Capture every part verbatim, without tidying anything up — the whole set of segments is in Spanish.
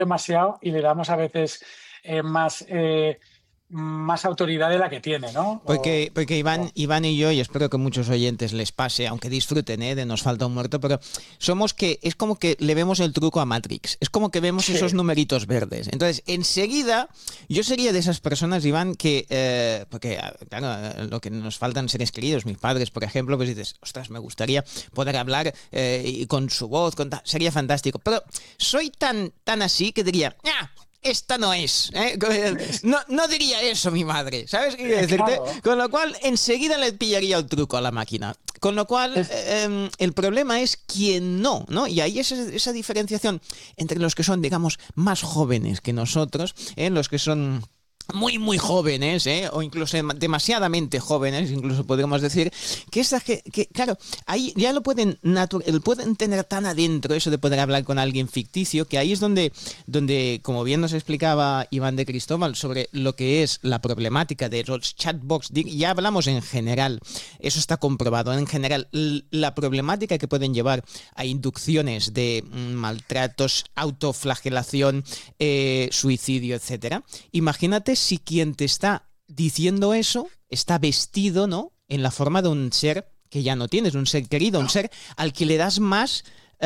demasiado y le damos a veces eh, más, eh, más autoridad de la que tiene, ¿no? O, Porque, porque Iván, o, Iván y yo, y espero que muchos oyentes les pase, aunque disfruten, ¿eh? De Nos falta un muerto, pero somos que, es como que le vemos el truco a Matrix, es como que vemos sí, esos numeritos verdes. Entonces, enseguida, yo sería de esas personas, Iván, que, eh, porque, claro, lo que nos faltan seres queridos, mis padres, por ejemplo, pues dices, ostras, me gustaría poder hablar eh, y con su voz, con ta- sería fantástico. Pero soy tan, tan así que diría, ¡ah! Esta no es. ¿eh? es- No, no diría eso mi madre. ¿Sabes qué quiero eh, decirte? claro, Con lo cual, enseguida le pillaría el truco a la máquina. Con lo cual, es, eh, el problema es quién no, ¿no? Y ahí es esa, esa diferenciación entre los que son, digamos, más jóvenes que nosotros, ¿eh? Los que son muy muy jóvenes, ¿eh? O incluso demasiadamente jóvenes, incluso podríamos decir que esa que, que claro, ahí ya lo pueden natu- lo pueden tener tan adentro eso de poder hablar con alguien ficticio, que ahí es donde donde como bien nos explicaba Iván de Cristóbal sobre lo que es la problemática de los chatbots, ya hablamos en general, eso está comprobado en general, la problemática que pueden llevar a inducciones de maltratos, autoflagelación, eh, suicidio, etcétera. Imagínate si quien te está diciendo eso está vestido, ¿no? En la forma de un ser que ya no tienes, un ser querido, un no, ser al que le das más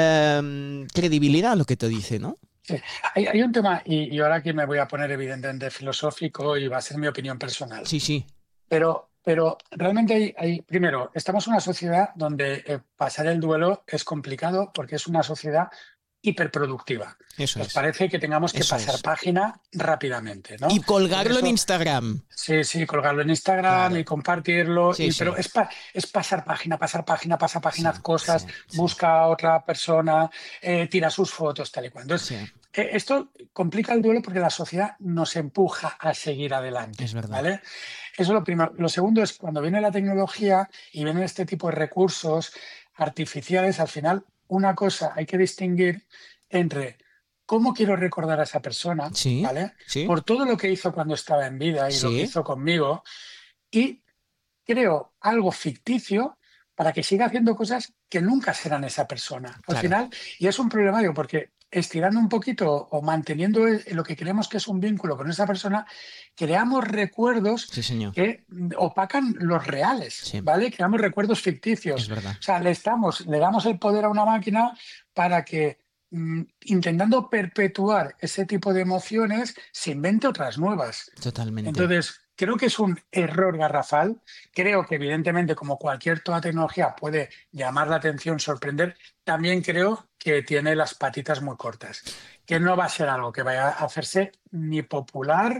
eh, credibilidad a lo que te dice, ¿no? sí. Hay, hay un tema, y, y ahora aquí me voy a poner evidentemente filosófico y va a ser mi opinión personal, Sí, sí, pero, pero realmente hay, hay- primero, estamos en una sociedad donde eh, pasar el duelo es complicado porque es una sociedad hiperproductiva. eso Nos es, parece que tengamos que eso pasar es. página rápidamente, ¿no? Y Entonces colgarlo en eso, Instagram. sí, sí, colgarlo en Instagram y Claro, compartirlo, sí, y, pero sí, es, pa- es pasar página, pasar página, pasa sí, páginas, sí, cosas, sí, busca a otra persona, eh, tira sus fotos, tal y cual. Entonces, sí, eh, esto complica el duelo porque la sociedad nos empuja a seguir es adelante, verdad. ¿vale? Eso es lo primero. Lo segundo es cuando viene la tecnología y vienen este tipo de recursos artificiales, al final, una cosa hay que distinguir entre cómo quiero recordar a esa persona, Sí, ¿vale? sí, Por todo lo que hizo cuando estaba en vida y lo que sí, hizo conmigo, y creo algo ficticio para que siga haciendo cosas que nunca serán esa persona. Al claro. final, y es un problemático porque estirando un poquito o manteniendo el- lo que creemos que es un vínculo con esa persona, creamos recuerdos Sí, señor. que opacan los reales, Sí, ¿vale? Creamos recuerdos ficticios. es verdad. O sea, le, estamos, le damos el poder a una máquina para que, mm, intentando perpetuar ese tipo de emociones, se invente otras nuevas. Totalmente. Entonces, creo que es un error garrafal. Creo que, evidentemente, como cualquier toda tecnología puede llamar la atención, sorprender, también creo que tiene las patitas muy cortas, que no va a ser algo que vaya a hacerse ni popular,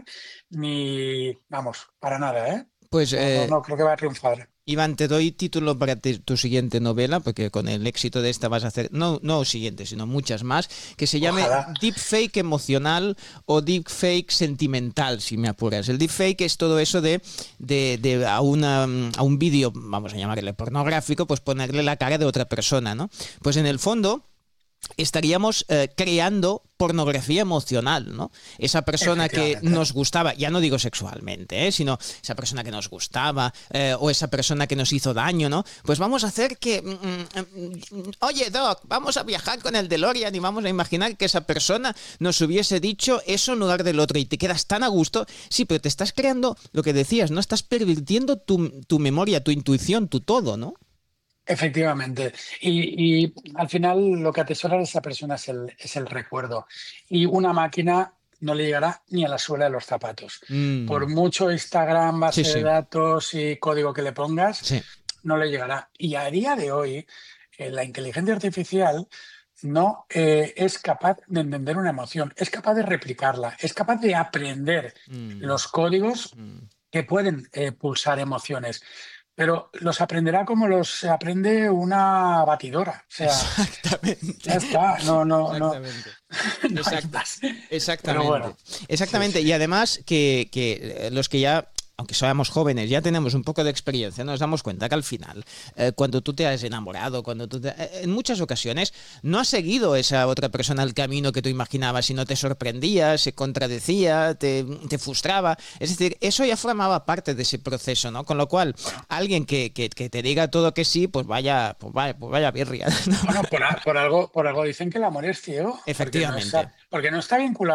ni, vamos, para nada, ¿eh? Pues No, no, eh, no creo que va a triunfar. Iván, te doy título para te- tu siguiente novela, porque con el éxito de esta vas a hacer, no, no siguiente, sino muchas más, que se llame Ojalá. Deepfake emocional o Deepfake sentimental, si me apuras. El Deepfake es todo eso de, de, de a, una, a un vídeo, vamos a llamarle pornográfico, pues ponerle la cara de otra persona, ¿no? Pues en el fondo estaríamos eh, creando pornografía emocional, ¿no? Esa persona que Efectivamente. nos gustaba, ya no digo sexualmente, ¿eh? Sino esa persona que nos gustaba eh, o esa persona que nos hizo daño, ¿no? Pues vamos a hacer que, mm, mm, oye Doc, vamos a viajar con el DeLorean y vamos a imaginar que esa persona nos hubiese dicho eso en lugar del otro y te quedas tan a gusto. Sí, pero te estás creando lo que decías, ¿no? Estás pervirtiendo tu, tu memoria, tu intuición, tu todo, ¿no? Efectivamente. Y, y al final lo que atesora de esa persona es el, es el recuerdo. Y una máquina no le llegará ni a la suela de los zapatos. Por Mm, mucho Instagram, sí, base de sí, datos y código que le pongas, sí. no le llegará. Y a día de hoy, eh, la inteligencia artificial no eh, es capaz de entender una emoción, es capaz de replicarla, es capaz de aprender Mm, los códigos mm. que pueden eh, pulsar emociones, pero los aprenderá como los aprende una batidora. O sea, Exactamente. ya está, no, no, no, Exactamente. no hay Exacta, más. Pero exactamente. bueno, sí, Exactamente. sí, Y además que, que, los que ya aunque seamos jóvenes, ya tenemos un poco de experiencia, nos damos cuenta que al final, eh, cuando tú te has enamorado, cuando tú te, eh, en muchas ocasiones no has seguido esa otra persona el camino que tú imaginabas, sino te sorprendía, se contradecía, te, te frustraba. Es decir, eso ya formaba parte de ese proceso, ¿no? Con lo cual, alguien que, que, que te diga todo que sí, pues vaya, pues vaya, pues vaya birria, ¿no? Bueno, por, a- por algo, por algo dicen que el amor es ciego, porque no Efectivamente. está, porque no está vinculado